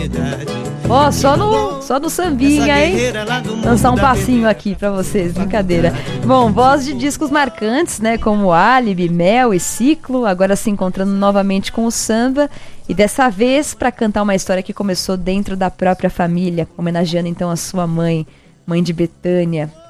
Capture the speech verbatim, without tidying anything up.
Ó, oh, só no, só no sambinha, hein? Dançar um passinho aqui pra vocês, brincadeira. Bom, voz de discos marcantes, né? Como Álibi, Mel e Ciclo, agora se encontrando novamente com o samba. E dessa vez pra cantar uma história que começou dentro da própria família, homenageando então a sua mãe, mãe de Bethânia.